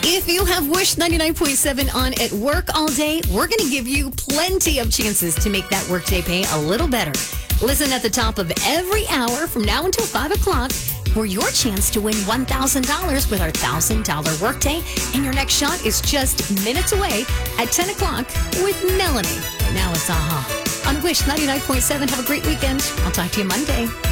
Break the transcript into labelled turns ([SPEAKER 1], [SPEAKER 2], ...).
[SPEAKER 1] If you have Wish 99.7 on at work all day, we're going to give you plenty of chances to make that workday pay a little better. Listen at the top of every hour from now until 5 o'clock for your chance to win $1,000 with our $1,000 workday. And your next shot is just minutes away at 10 o'clock with Melanie. Right now it's AHA. On Wish 99.7, have a great weekend. I'll talk to you Monday.